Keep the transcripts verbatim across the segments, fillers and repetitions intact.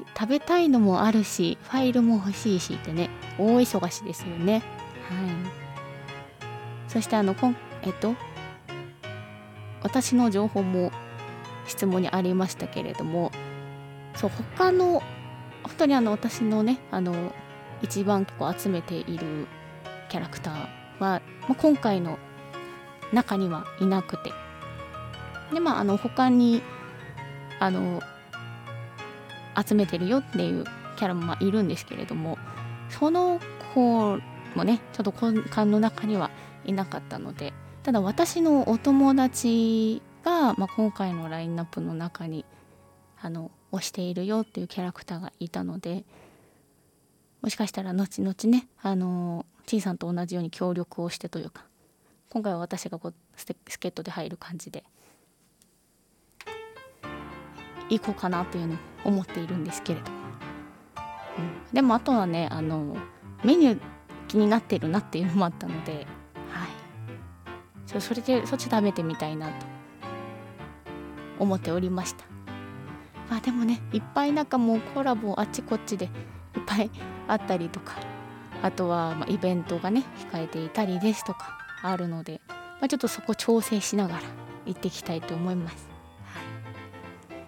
ね食べたいのもあるしファイルも欲しいしってね大忙しですよね。はい。そしてあのこんえっと私の情報も質問にありましたけれども、そう他の本当にあの私のねあの一番結構集めているキャラクターは、まあ、今回の中にはいなくて、でまああの他にあの集めてるよっていうキャラもまあいるんですけれども、その子もねちょっと今回の中にはいなかったので、ただ私のお友達が、まあ、今回のラインナップの中にあの推しているよっていうキャラクターがいたので、もしかしたら後々ねあのちいさんと同じように協力をしてというか、今回は私がこう助っ人で入る感じで行こうかなというふうに思っているんですけれども、うん、でもあとはねあのメニュー気になってるなっていうのもあったので、はい、そそれでそっち食べてみたいなと思っておりました。まあでもねいっぱいなんかもうコラボあっちこっちでいっぱいあったりとか、あとはまあイベントがね控えていたりですとかあるので、まあ、ちょっとそこ調整しながら行っていきたいと思います。はい、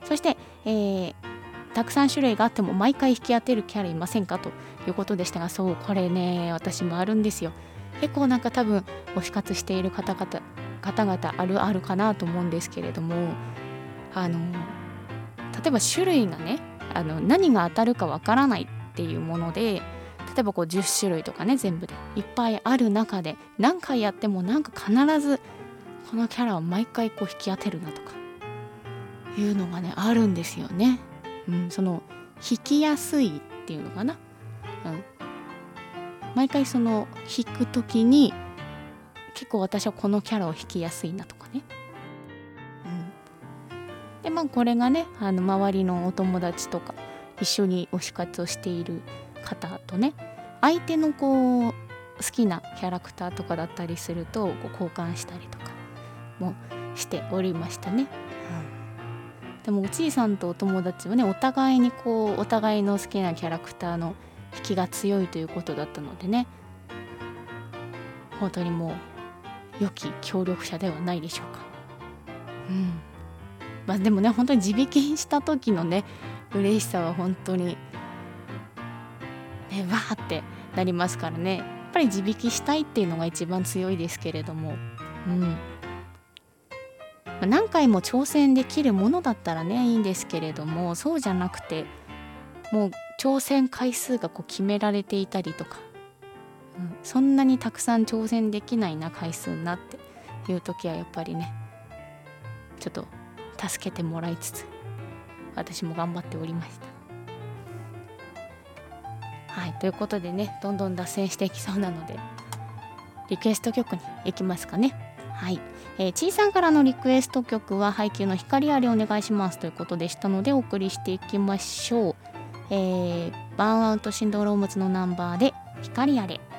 そして、えー、たくさん種類があっても毎回引き当てるキャラいませんかということでしたが、そうこれね私もあるんですよ。結構なんか多分推し活している方々方々あるあるかなと思うんですけれども、あの例えば種類がねあの何が当たるかわからないっていうもので、例えばこうじゅっしゅるいとかね全部でいっぱいある中で何回やってもなんか必ずこのキャラを毎回こう引き当てるなとかいうのがねあるんですよね。うん、その引きやすいっていうのかな、うん、毎回その引くときに結構私はこのキャラを引きやすいなとかね、うん、でまあこれがねあの周りのお友達とか一緒に推し活をしている方とね相手のこう好きなキャラクターとかだったりするとこう交換したりとかもしておりましたね。うん、でもおちいさんとお友達はねお互いにこうお互いの好きなキャラクターの引きが強いということだったのでね、本当にもう良き協力者ではないでしょうか。うん、まあでもね本当に地引きした時のね嬉しさは本当にねわーってなりますからね。やっぱり地引きしたいっていうのが一番強いですけれども、うん、まあ、何回も挑戦できるものだったらねいいんですけれども、そうじゃなくてもう挑戦回数がこう決められていたりとか、うん、そんなにたくさん挑戦できないな回数なっていう時はやっぱりねちょっと助けてもらいつつ私も頑張っておりました。はい、ということでねどんどん脱線していきそうなのでリクエスト曲に行きますかね。はい、えー、ちいさんからのリクエスト曲はハイキューの光あれお願いしますということでしたのでお送りしていきましょう。えー、バーンアウトシンドロームズのナンバーで光あれ。